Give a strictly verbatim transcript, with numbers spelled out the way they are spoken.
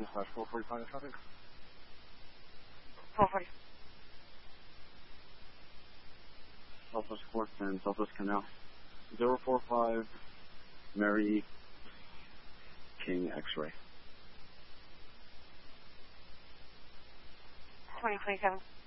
Dispatch four forty-five traffic. four forty. Southwest Court and Southwest Canal. zero four five Mary King X-ray. twenty twenty-seven.